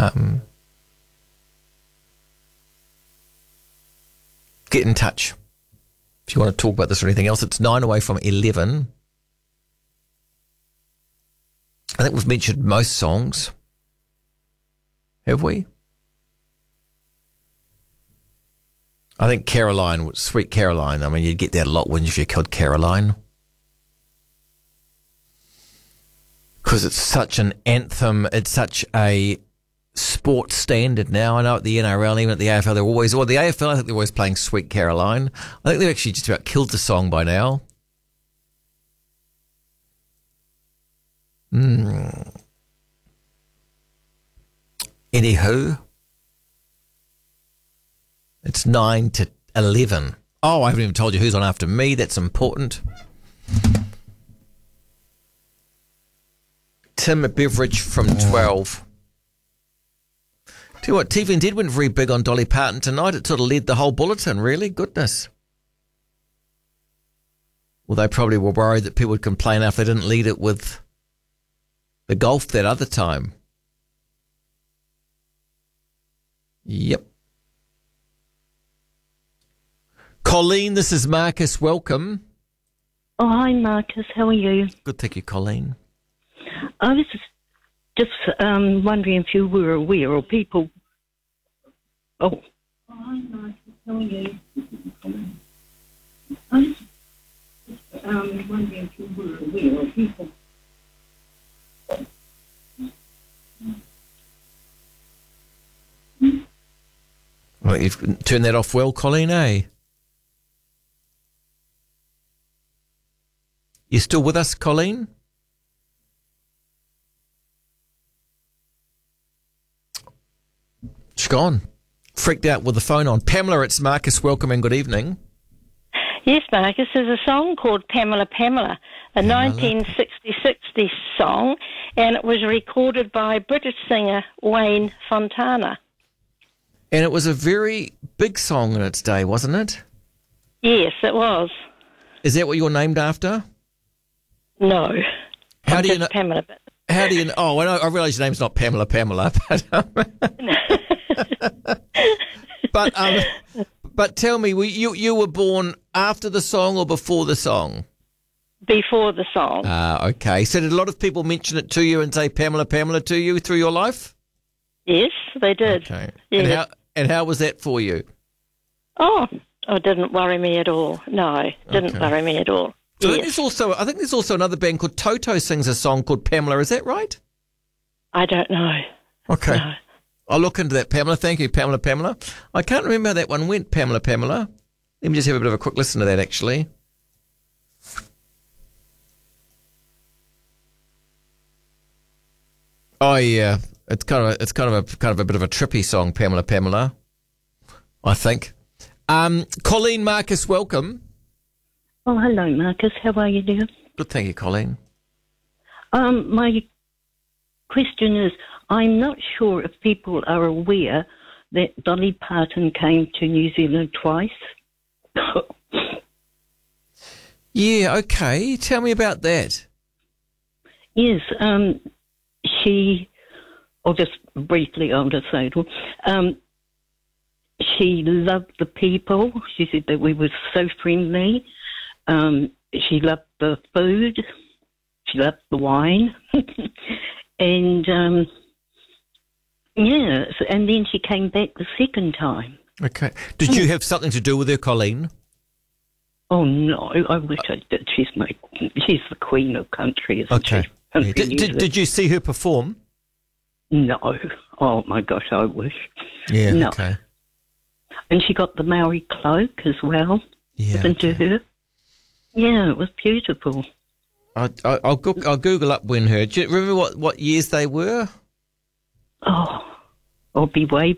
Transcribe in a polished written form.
Get in touch if you want to talk about this or anything else. It's 9 away from 11. I think we've mentioned most songs. Have we? I think Caroline, Sweet Caroline. I mean, you'd get that a lot, wouldn't you, if you called Caroline? Because it's such an anthem. It's such a sports standard now. I know at the NRL, even at the AFL, they're always, or the AFL, I think they're always playing Sweet Caroline. I think they've actually just about killed the song by now. Anywho, it's 9 to 11. Oh, I haven't even told you who's on after me. That's important. Tim Beveridge from 12. Tell you what, TVNZ went very big on Dolly Parton tonight. It sort of led the whole bulletin, really. Goodness. Well, they probably were worried that people would complain if they didn't lead it with the golf that other time. Yep. Colleen, this is Marcus. Welcome. Oh, hi, Marcus. How are you? Good, thank you, Colleen. I was just wondering if you were aware, or people... Oh. Hi, Marcus. How are you? I was just wondering if you were aware, or people... Well, you've turned that off well, Colleen, eh? You still with us, Colleen? She's gone. Freaked out with the phone on. Pamela, it's Marcus. Welcome and good evening. Yes, Marcus, there's a song called Pamela, Pamela, a 1960 song, and it was recorded by British singer Wayne Fontana. And it was a very big song in its day, wasn't it? Yes, it was. Is that what you're named after? No. How do you know? Pamela. But... How do you know? Oh, I realise your name's not Pamela, but tell me, you were born after the song or before the song? Before the song. Ah, okay. So did a lot of people mention it to you and say Pamela, Pamela to you through your life? Yes, they did. Okay. Yes. And how was that for you? Oh, it didn't worry me at all. No, it didn't worry me at all. So yes. I think there's also another band called Toto sings a song called Pamela. Is that right? I don't know. Okay. No. I'll look into that, Pamela. Thank you, Pamela, Pamela. I can't remember how that one went, Pamela, Pamela. Let me just have a bit of a quick listen to that, actually. Oh yeah, it's kind of a bit of a trippy song, Pamela, Pamela. I think. Colleen, Marcus, welcome. Oh, hello, Marcus. How are you, dear? Good, thank you, Colleen. My question is, I'm not sure if people are aware that Dolly Parton came to New Zealand twice. Yeah, okay. Tell me about that. Yes, or just briefly, I'll just say it all. She loved the people. She said that we were so friendly. She loved the food. She loved the wine. And, and then she came back the second time. Okay. Did you have something to do with her, Colleen? Oh, no, I wish I did. She's the queen of country, isn't she? Yeah. Did you see her perform? No. Oh, my gosh, I wish. Yeah, no. Okay. And she got the Maori cloak as well. Yeah. Into her. Yeah, it was beautiful. I'll Google up when her. Do you remember what years they were? Oh, I'll be way